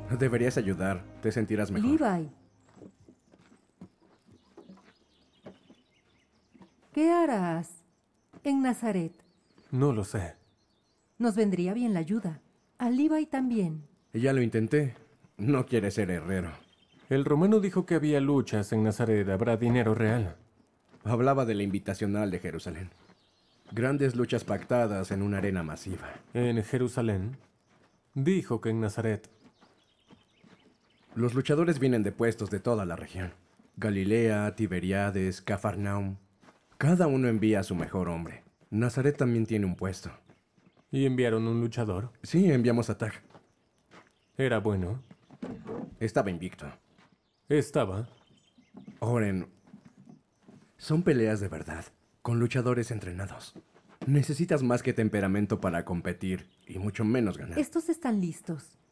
Deberías ayudar. Te sentirás mejor. Levi. ¿Qué harás en Nazaret? No lo sé. Nos vendría bien la ayuda. A Levi también. Ya lo intenté. No quiere ser herrero. El romano dijo que había luchas en Nazaret. ¿Habrá dinero real? Hablaba de la invitacional de Jerusalén. Grandes luchas pactadas en una arena masiva. ¿En Jerusalén? Dijo que en Nazaret. Los luchadores vienen de puestos de toda la región. Galilea, Tiberíades, Cafarnaum. Cada uno envía a su mejor hombre. Nazaret también tiene un puesto. ¿Y enviaron un luchador? Sí, enviamos a Tag. Era bueno. Estaba invicto. Estaba. Oren, son peleas de verdad, con luchadores entrenados. Necesitas más que temperamento para competir, y mucho menos ganar. Estos están listos.